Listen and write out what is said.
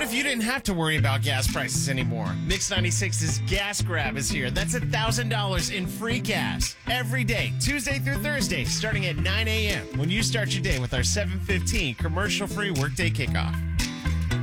if you didn't have to worry about gas prices anymore? Mix 96's Gas Grab is here. That's $1,000 in free gas every day, Tuesday through Thursday, starting at 9 a.m. when you start your day with our 7:15 commercial-free workday kickoff.